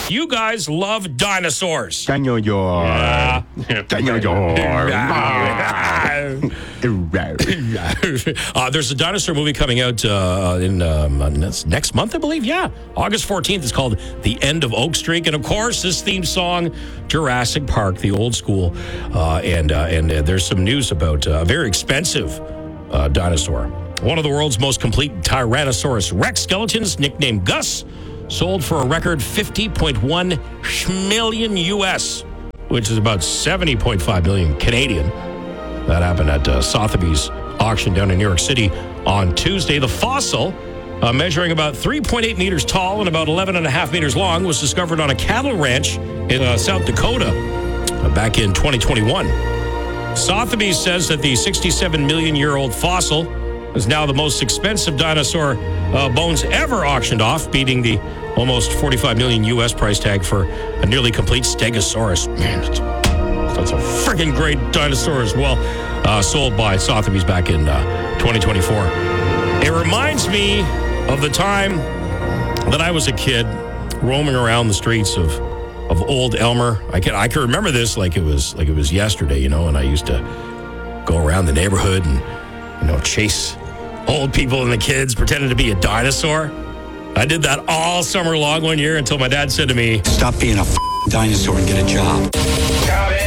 You guys love dinosaurs. Daniel, There's a dinosaur movie coming out in next month, I believe. Yeah, August 14th. It's called The End of Oak Street. And, of course, this theme song, Jurassic Park, the old school. And there's some news about a very expensive dinosaur. One of the world's most complete Tyrannosaurus Rex skeletons, nicknamed Gus, sold for a record $50.1 million US, which is about 70.5 million Canadian. That happened at Sotheby's auction down in New York City on Tuesday. The fossil, measuring about 3.8 meters tall and about 11.5 meters long, was discovered on a cattle ranch in South Dakota back in 2021. Sotheby's says that the 67-million-year-old fossil is now the most expensive dinosaur bones ever auctioned off, beating the almost $45 million US price tag for a nearly complete Stegosaurus. Man, that's a freaking great dinosaur as well, sold by Sotheby's back in 2024. It reminds me of the time that I was a kid roaming around the streets of Old Elmer. I can remember this like it was yesterday, and I used to go around the neighborhood and chase old people and the kids pretending to be a dinosaur. I did that all summer long one year until my dad said to me, "Stop being a dinosaur and get a job."